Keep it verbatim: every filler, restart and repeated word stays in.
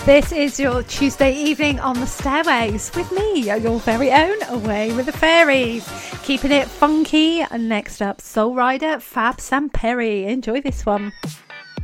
This is your Tuesday evening on the stairways with me, your very own Away with the Fairies. Keeping it funky. Next up, Soul Rider, Fab Sam Perry. Enjoy this one.